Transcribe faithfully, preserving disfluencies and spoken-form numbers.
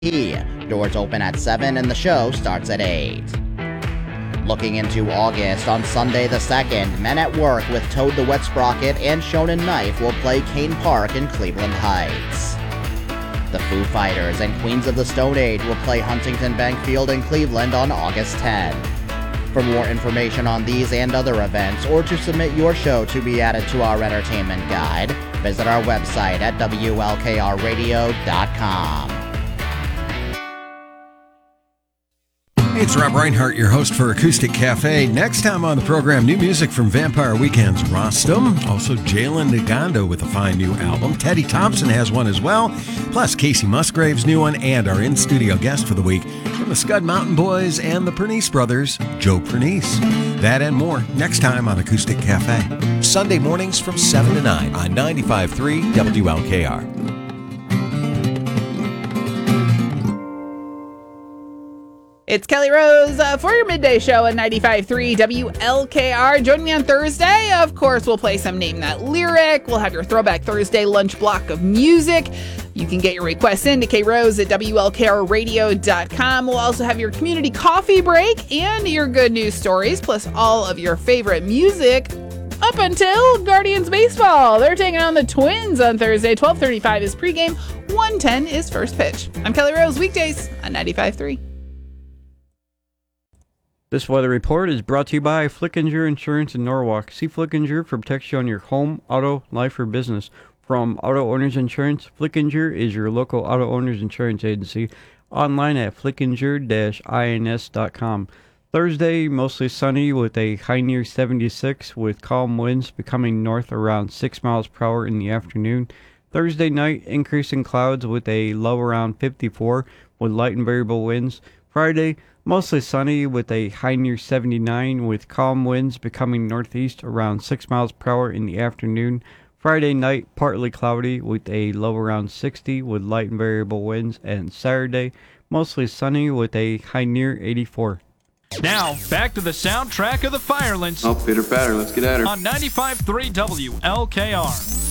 Doors open at seven and the show starts at eight. Looking into August, on Sunday the second, Men at Work with Toad the Wet Sprocket and Shonen Knife will play Kane Park in Cleveland Heights. The Foo Fighters and Queens of the Stone Age will play Huntington Bank Field in Cleveland on August tenth. For more information on these and other events, or to submit your show to be added to our entertainment guide, visit our website at W L K R radio dot com. Hey, it's Rob Reinhardt, your host for Acoustic Cafe. Next time on the program, new music from Vampire Weekend's Rostam. Also, Jalen Nagando with a fine new album. Teddy Thompson has one as well. Plus, Casey Musgrave's new one, and our in-studio guest for the week from the Scud Mountain Boys and the Pernice Brothers, Joe Pernice. That and more next time on Acoustic Cafe. Sunday mornings from seven to nine on ninety-five point three W L K R. It's Kelly Rose uh, for your midday show at ninety-five point three W L K R. Join me on Thursday. Of course, we'll play some Name That Lyric. We'll have your Throwback Thursday lunch block of music. You can get your requests in to krose at W L K R radio dot com. We'll also have your community coffee break and your good news stories, plus all of your favorite music up until Guardians baseball. They're taking on the Twins on Thursday. twelve thirty-five is pregame. one ten is first pitch. I'm Kelly Rose, weekdays on ninety-five point three. This weather report is brought to you by Flickinger Insurance in Norwalk. See Flickinger for protection on your home, auto, life, or business. From Auto Owners Insurance, Flickinger is your local auto owners insurance agency. Online at flickinger dash ins dot com. Thursday, mostly sunny with a high near seventy-six with calm winds becoming north around six miles per hour in the afternoon. Thursday night, increasing clouds with a low around fifty-four with light and variable winds. Friday, mostly sunny with a high near seventy-nine with calm winds becoming northeast around six miles per hour in the afternoon. Friday night, partly cloudy with a low around sixty with light and variable winds. And Saturday, mostly sunny with a high near eighty-four. Now, back to the soundtrack of the Firelands. Oh, pitter patter, let's get at her. On ninety-five point three W L K R.